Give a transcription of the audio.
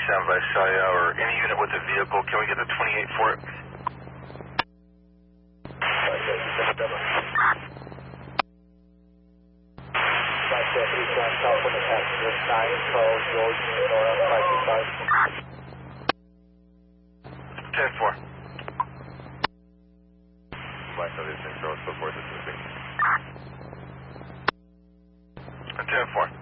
by Saya or any unit with a vehicle. Can we get the 28 for it? California passenger 912 George Nora 525. 10-4. Black Others Central, so forth, assisting. 10-4.